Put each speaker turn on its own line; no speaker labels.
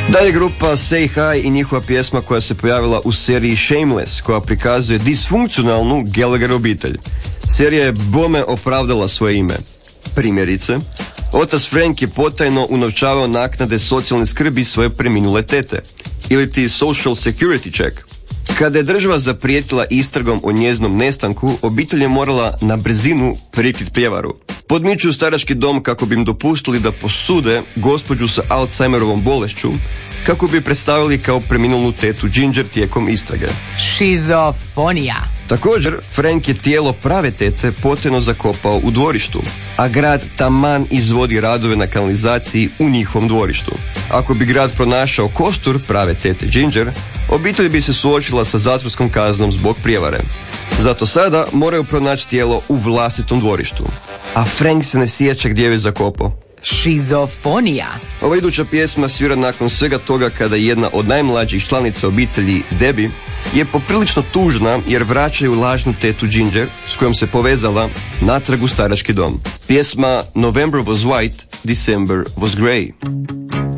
Dalje grupa Say Hi i njihova pjesma koja se pojavila u seriji Shameless, koja prikazuje disfunkcionalnu Gallagher obitelj. Serija je bome opravdala svoje ime. Primjerice, otac Frank je potajno unovčavao naknade socijalne skrbi svoje preminule tete, ili ti social security check. Kada je država zaprijetila istragom o njezinom nestanku, obitelj je morala na brzinu prikriti prijevaru. Podmičuju starački dom kako bi im dopustili da posude gospođu sa Alzheimerovom bolešću, kako bi predstavili kao preminulnu tetu Ginger tijekom istrage.
Šizofonija.
Također, Frank je tijelo prave tete potajno zakopao u dvorištu, a grad taman izvodi radove na kanalizaciji u njihovom dvorištu. Ako bi grad pronašao kostur prave tete Ginger, obitelj bi se suočila sa zatvorskom kaznom zbog prijevare. Zato sada moraju pronaći tijelo u vlastitom dvorištu. A Frank se ne sjeća gdje je zakopao.
Šizofonija.
Ova iduća pjesma svira nakon svega toga kada jedna od najmlađih članica obitelji, Debbie, je poprilično tužna jer vraćaju lažnu tetu Ginger s kojom se povezala natrag u starački dom. Pjesma November was white, December was grey.